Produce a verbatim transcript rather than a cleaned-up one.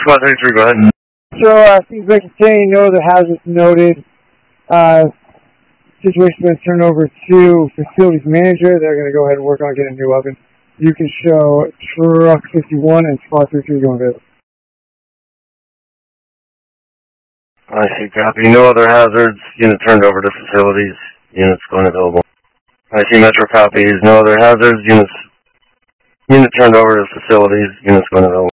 Squad thirty-three, go ahead. So, uh, things like saying no other hazards noted. Uh, situation been turned over to facilities manager. They're going to go ahead and work on getting a new oven. You can show truck fifty-one and squad thirty-three going available. I see, copy. No other hazards. Unit turned over to facilities. Units going available. I see, Metro copies. No other hazards. Units. Unit turned over to facilities. Units going available.